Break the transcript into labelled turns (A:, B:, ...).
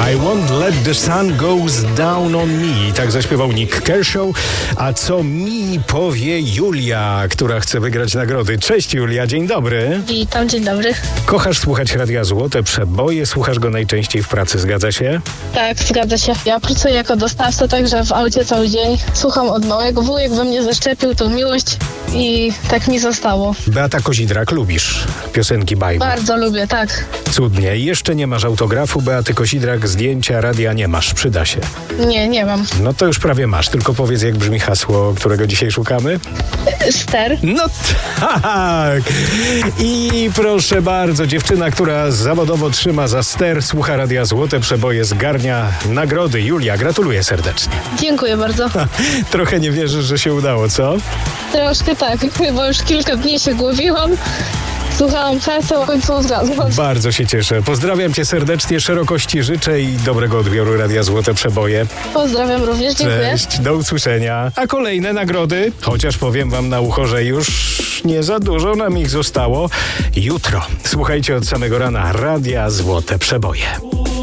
A: I won't let the sun goes down on me. Tak zaśpiewał Nick Kershaw. A co mi powie Julia, która chce wygrać nagrody? Cześć Julia, dzień dobry.
B: Witam, dzień dobry.
A: Kochasz słuchać Radia Złote Przeboje, słuchasz go najczęściej w pracy, zgadza się?
B: Tak, zgadza się. Ja pracuję jako dostawca, także w aucie cały dzień. Słucham od małego. Wujek we mnie zaszczepił tą miłość i tak mi zostało.
A: Beata Kozidrak, lubisz piosenki bajki?
B: Bardzo lubię, tak.
A: Cudnie. Jeszcze nie masz autografu Beaty Kozidrak, zdjęcia radia nie masz, przyda się.
B: Nie mam.
A: No to już prawie masz, tylko powiedz, jak brzmi hasło, którego dzisiaj szukamy.
B: Ster.
A: No tak! I proszę bardzo, dziewczyna, która zawodowo trzyma za ster, słucha Radia Złote Przeboje, zgarnia nagrody. Julia, gratuluję serdecznie.
B: Dziękuję bardzo.
A: Trochę nie wierzysz, że się udało, co?
B: Troszkę tak, bo już kilka dni się głowiłam. Słuchałam haseł, w końcu zgadzam.
A: Bardzo się cieszę. Pozdrawiam cię serdecznie, szerokości życzę i dobrego odbioru Radia Złote Przeboje.
B: Pozdrawiam również, dziękuję.
A: Cześć, do usłyszenia. A kolejne nagrody, chociaż powiem wam na ucho, że już nie za dużo nam ich zostało, jutro. Słuchajcie od samego rana Radia Złote Przeboje.